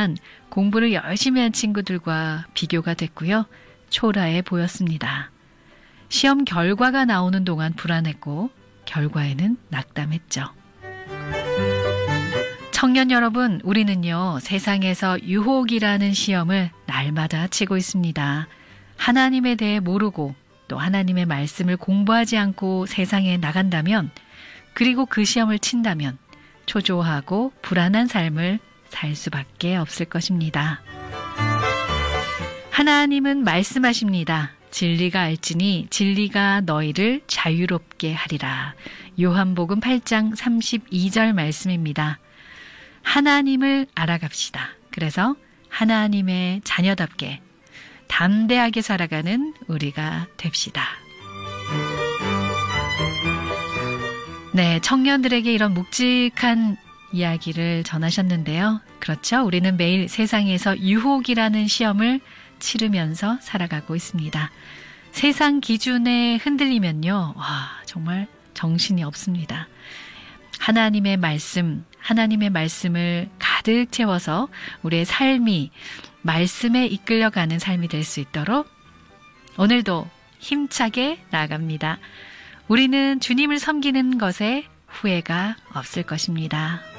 하지만 공부를 열심히 한 친구들과 비교가 됐고요. 초라해 보였습니다. 시험 결과가 나오는 동안 불안했고 결과에는 낙담했죠. 청년 여러분, 우리는요, 세상에서 유혹이라는 시험을 날마다 치고 있습니다. 하나님에 대해 모르고 또 하나님의 말씀을 공부하지 않고 세상에 나간다면, 그리고 그 시험을 친다면 초조하고 불안한 삶을 살 수밖에 없을 것입니다. 하나님은 말씀하십니다. 진리가 알지니 진리가 너희를 자유롭게 하리라. 요한복음 8장 32절 말씀입니다. 하나님을 알아갑시다. 그래서 하나님의 자녀답게 담대하게 살아가는 우리가 됩시다. 네, 청년들에게 이런 묵직한 이야기를 전하셨는데요. 그렇죠? 우리는 매일 세상에서 유혹이라는 시험을 치르면서 살아가고 있습니다. 세상 기준에 흔들리면요, 정말 정신이 없습니다. 하나님의 말씀을 가득 채워서 우리의 삶이 말씀에 이끌려가는 삶이 될 수 있도록 오늘도 힘차게 나아갑니다. 우리는 주님을 섬기는 것에 후회가 없을 것입니다.